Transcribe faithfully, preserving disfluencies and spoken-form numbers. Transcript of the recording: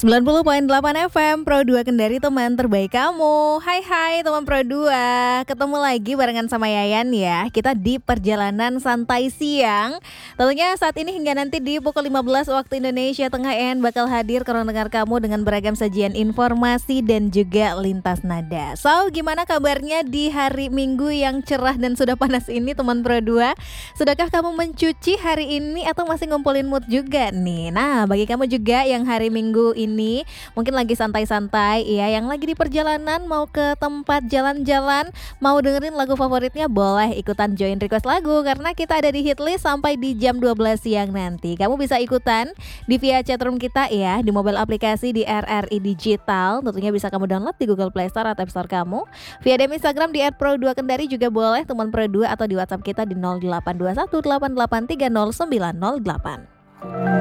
sembilan puluh koma delapan F M Pro dua Kendari, teman terbaik kamu. Hai hai teman Pro dua, ketemu lagi barengan sama Yayan ya. Kita di perjalanan santai siang. Tentunya saat ini hingga nanti di pukul lima belas waktu Indonesia Tengah, Yayan bakal hadir ke ruang dengar kamu dengan beragam sajian informasi dan juga lintas nada. So, gimana kabarnya di hari Minggu yang cerah dan sudah panas ini teman Pro dua? Sudahkah kamu mencuci hari ini atau masih ngumpulin mood juga nih? Nah, bagi kamu juga yang hari Minggu ini mungkin lagi santai-santai ya, yang lagi di perjalanan mau ke tempat jalan-jalan, mau dengerin lagu favoritnya, boleh ikutan join request lagu karena kita ada di Hitlist sampai di jam dua belas siang nanti. Kamu bisa ikutan di via chatroom kita ya, di mobile aplikasi di R R I Digital. Tentunya bisa kamu download di Google Play Store atau App Store kamu. Via D M Instagram di et pro dua kendari juga boleh teman Pro dua, atau di WhatsApp kita di nol delapan dua satu delapan delapan tiga nol sembilan nol delapan.